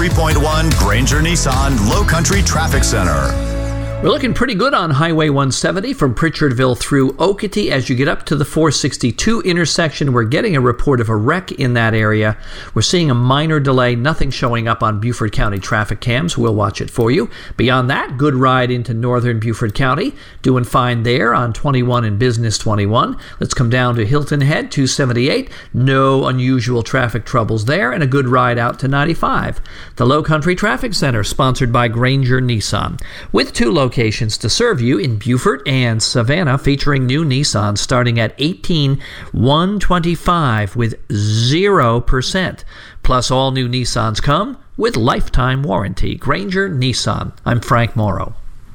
103.1 Granger Nissan Low Country Traffic Center. We're looking pretty good on Highway 170 from Pritchardville through Okatee. As you get up to the 462 intersection, we're getting a report of a wreck in that area. We're seeing a minor delay, nothing showing up on Beaufort County traffic cams. We'll watch it for you. Beyond that, good ride into northern Beaufort County. Doing fine there on 21 and Business 21. Let's come down to Hilton Head, 278. No unusual traffic troubles there, and a good ride out to 95. The Low Country Traffic Center, sponsored by Granger Nissan, with two locations to serve you in Beaufort and Savannah, featuring new Nissan starting at $18,125 with 0%. Plus, all new Nissans come with lifetime warranty. Granger Nissan. I'm Frank Morrow.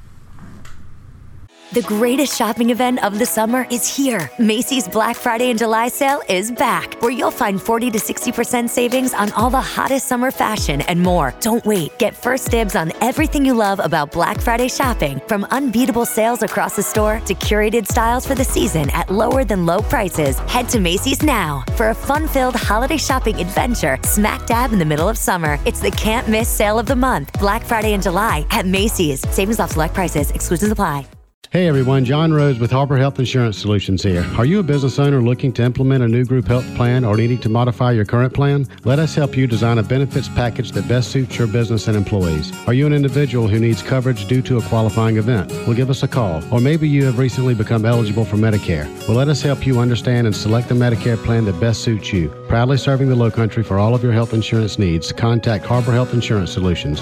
The greatest shopping event of the summer is here. Macy's Black Friday and July sale is back, where you'll find 40 to 60% savings on all the hottest summer fashion and more. Don't wait. Get first dibs on everything you love about Black Friday shopping, from unbeatable sales across the store to curated styles for the season at lower than low prices. Head to Macy's now for a fun-filled holiday shopping adventure smack dab in the middle of summer. It's the can't-miss sale of the month. Black Friday and July at Macy's. Savings off select prices. Exclusions apply. Hey everyone, John Rose with Harbor Health Insurance Solutions here. Are you a business owner looking to implement a new group health plan or needing to modify your current plan? Let us help you design a benefits package that best suits your business and employees. Are you an individual who needs coverage due to a qualifying event? Well, give us a call. Or maybe you have recently become eligible for Medicare. Well, let us help you understand and select the Medicare plan that best suits you. Proudly serving the Lowcountry for all of your health insurance needs. Contact Harbor Health Insurance Solutions.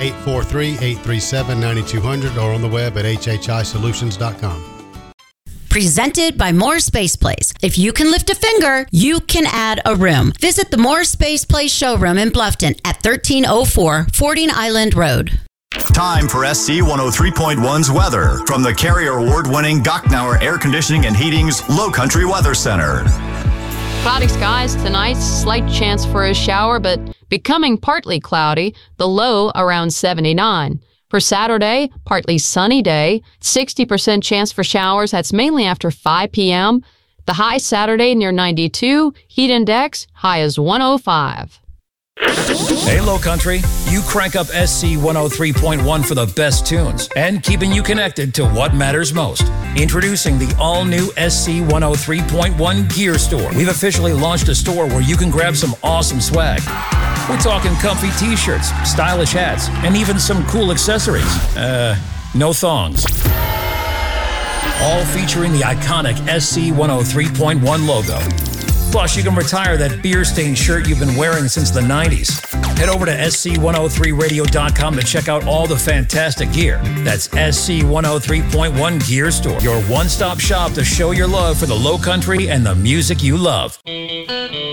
843-837-9200 or on the web at hhisolutions.com. Presented by Moore Space Place. If you can lift a finger, you can add a room. Visit the Moore Space Place showroom in Bluffton at 1304 Fording Island Road. Time for SC 103.1's weather from the Carrier Award-winning Gocknauer Air Conditioning and Heating's Low Country Weather Center. Cloudy skies tonight, slight chance for a shower, but becoming partly cloudy, the low around 79. For Saturday, partly sunny day, 60% chance for showers. That's mainly after 5 p.m. The high Saturday near 92, heat index high as 105. Hey, Low Country, you crank up SC 103.1 for the best tunes and keeping you connected to what matters most. Introducing the all-new SC 103.1 Gear Store. We've officially launched a store where you can grab some awesome swag. We're talking comfy t-shirts, stylish hats, and even some cool accessories. No thongs. All featuring the iconic SC 103.1 logo. Plus, you can retire that beer-stained shirt you've been wearing since the 90s. Head over to SC103radio.com to check out all the fantastic gear. That's SC103.1 Gear Store, your one-stop shop to show your love for the Low Country and the music you love.